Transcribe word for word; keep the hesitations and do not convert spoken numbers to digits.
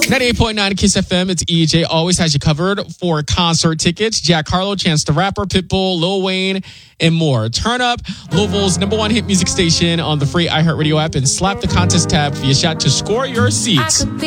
ninety-eight point nine Kiss F M, it's E J. Always has you covered for concert tickets. Jack Harlow, Chance the Rapper, Pitbull, Lil Wayne, and more. Turn up Louisville's number one hit music station on the free iHeartRadio app and slap the contest tab for your shot to score your seats